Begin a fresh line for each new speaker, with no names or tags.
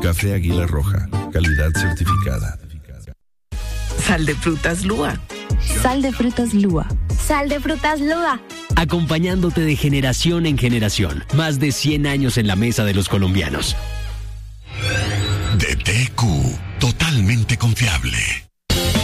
Café Águila Roja, calidad certificada.
Sal de frutas Lua.
Sal de frutas Lua.
Sal de frutas Lua.
Acompañándote de generación en generación. Más de 100 años en la mesa de los colombianos.
DTQ, totalmente confiable.